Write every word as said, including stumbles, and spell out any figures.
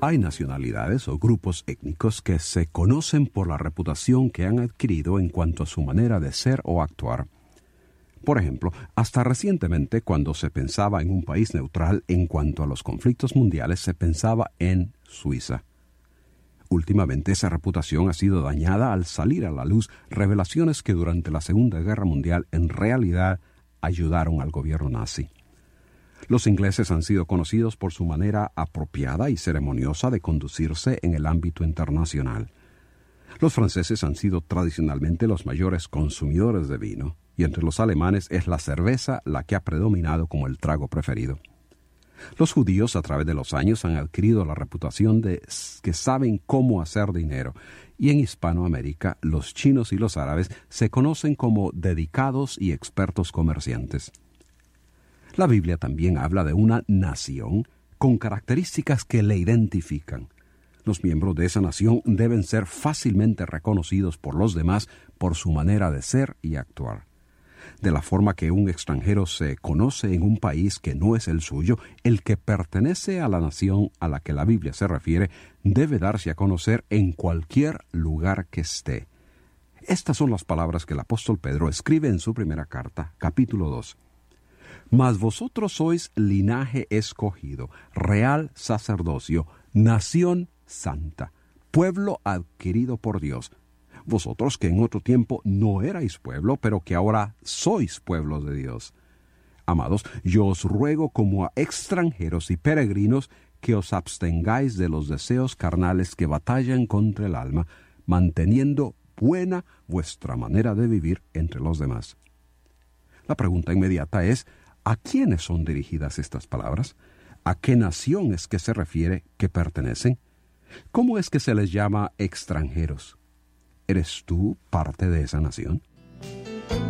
Hay nacionalidades o grupos étnicos que se conocen por la reputación que han adquirido en cuanto a su manera de ser o actuar. Por ejemplo, hasta recientemente, cuando se pensaba en un país neutral en cuanto a los conflictos mundiales, se pensaba en Suiza. Últimamente esa reputación ha sido dañada al salir a la luz revelaciones que durante la Segunda Guerra Mundial en realidad ayudaron al gobierno nazi. Los ingleses han sido conocidos por su manera apropiada y ceremoniosa de conducirse en el ámbito internacional. Los franceses han sido tradicionalmente los mayores consumidores de vino, y entre los alemanes es la cerveza la que ha predominado como el trago preferido. Los judíos a través de los años han adquirido la reputación de que saben cómo hacer dinero, y en Hispanoamérica los chinos y los árabes se conocen como dedicados y expertos comerciantes. La Biblia también habla de una nación con características que le identifican. Los miembros de esa nación deben ser fácilmente reconocidos por los demás por su manera de ser y actuar. De la forma que un extranjero se conoce en un país que no es el suyo, el que pertenece a la nación a la que la Biblia se refiere debe darse a conocer en cualquier lugar que esté. Estas son las palabras que el apóstol Pedro escribe en su primera carta, capítulo dos. Mas vosotros sois linaje escogido, real sacerdocio, nación santa, pueblo adquirido por Dios. Vosotros que en otro tiempo no erais pueblo, pero que ahora sois pueblo de Dios. Amados, yo os ruego como a extranjeros y peregrinos que os abstengáis de los deseos carnales que batallan contra el alma, manteniendo buena vuestra manera de vivir entre los demás. La pregunta inmediata es, ¿a quiénes son dirigidas estas palabras? ¿A qué nación es que se refiere que pertenecen? ¿Cómo es que se les llama extranjeros? ¿Eres tú parte de esa nación?